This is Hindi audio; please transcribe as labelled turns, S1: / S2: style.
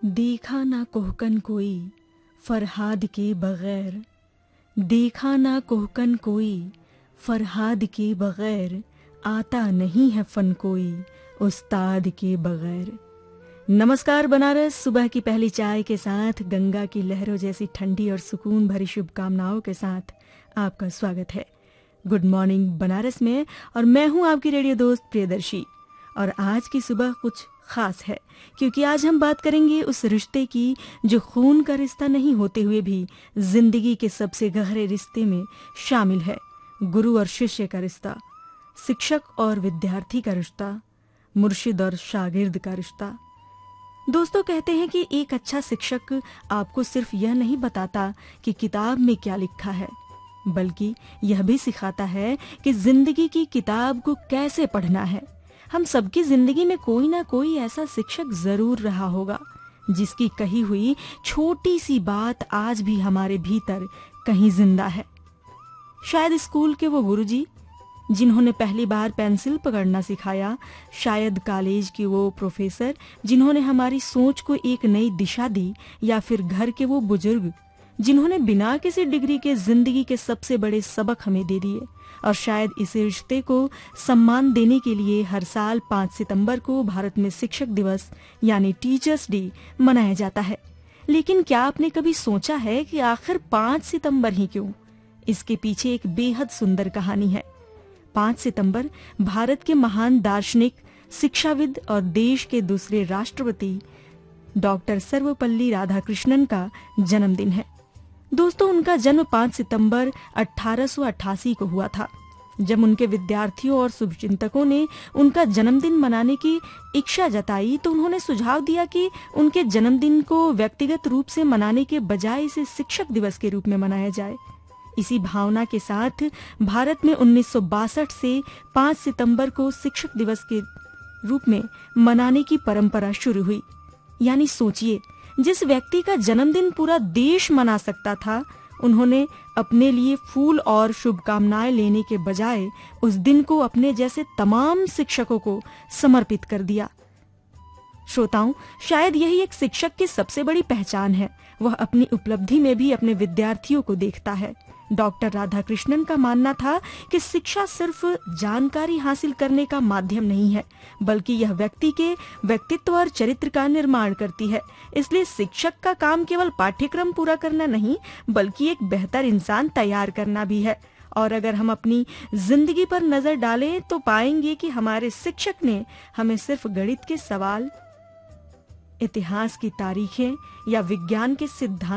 S1: देखा ना कोहकन कोई फरहाद के बगैर, देखा ना कोहकन कोई फरहाद के बगैर, आता नहीं है फन कोई उस्ताद के बगैर। नमस्कार बनारस, सुबह की पहली चाय के साथ गंगा की लहरों जैसी ठंडी और सुकून भरी शुभकामनाओं के साथ आपका स्वागत है गुड मॉर्निंग बनारस में। और मैं हूं आपकी रेडियो दोस्त प्रियदर्शी। और आज की सुबह कुछ खास है क्योंकि आज हम बात करेंगे उस रिश्ते की जो खून का रिश्ता नहीं होते हुए भी जिंदगी के सबसे गहरे रिश्ते में शामिल है। गुरु और शिष्य का रिश्ता, शिक्षक और विद्यार्थी का रिश्ता, मुर्शिद और शागिर्द का रिश्ता। दोस्तों, कहते हैं कि एक अच्छा शिक्षक आपको सिर्फ यह नहीं बताता कि किताब में क्या लिखा है, बल्कि यह भी सिखाता है कि जिंदगी की किताब को कैसे पढ़ना है। हम सबकी जिंदगी में कोई ना कोई ऐसा शिक्षक जरूर रहा होगा जिसकी कही हुई छोटी सी बात आज भी हमारे भीतर कहीं जिंदा है। शायद स्कूल के वो गुरुजी जिन्होंने पहली बार पेंसिल पकड़ना सिखाया, शायद कॉलेज के वो प्रोफेसर जिन्होंने हमारी सोच को एक नई दिशा दी, या फिर घर के वो बुजुर्ग जिन्होंने बिना किसी डिग्री के जिंदगी के सबसे बड़े सबक हमें दे दिए। और शायद इस रिश्ते को सम्मान देने के लिए हर साल 5 सितंबर को भारत में शिक्षक दिवस यानी टीचर्स डे मनाया जाता है। लेकिन क्या आपने कभी सोचा है कि आखिर 5 सितंबर ही क्यों? इसके पीछे एक बेहद सुंदर कहानी है। 5 सितंबर भारत के महान दार्शनिक, शिक्षाविद और देश के दूसरे राष्ट्रपति डॉक्टर सर्वपल्ली राधाकृष्णन का जन्मदिन है। दोस्तों, उनका जन्म 5 सितंबर 1888 को हुआ था। जब उनके विद्यार्थियों और शुभचिंतकों ने उनका जन्मदिन मनाने की इच्छा जताई तो उन्होंने सुझाव दिया कि उनके जन्मदिन को व्यक्तिगत रूप से मनाने के बजाय इसे शिक्षक दिवस के रूप में मनाया जाए। इसी भावना के साथ भारत में 1962 से 5 सितंबर को शिक्षक दिवस के रूप में मनाने की परंपरा शुरू हुई। यानी सोचिए, जिस व्यक्ति का जन्मदिन पूरा देश मना सकता था, उन्होंने अपने लिए फूल और शुभकामनाएं लेने के बजाय उस दिन को अपने जैसे तमाम शिक्षकों को समर्पित कर दिया। श्रोताओं, शायद यही एक शिक्षक की सबसे बड़ी पहचान है। वह अपनी उपलब्धि में भी अपने विद्यार्थियों को देखता है। डॉक्टर राधाकृष्णन का मानना था कि शिक्षा सिर्फ जानकारी हासिल करने का माध्यम नहीं है, बल्कि यह व्यक्ति के व्यक्तित्व और चरित्र का निर्माण करती है। इसलिए शिक्षक का काम केवल पाठ्यक्रम पूरा करना नहीं, बल्कि एक बेहतर इंसान तैयार करना भी है। और अगर हम अपनी जिंदगी पर नजर डालें तो पाएंगे कि हमारे शिक्षक ने हमें सिर्फ गणित के सवाल, इतिहास की तारीखें या विज्ञान के सिद्धांत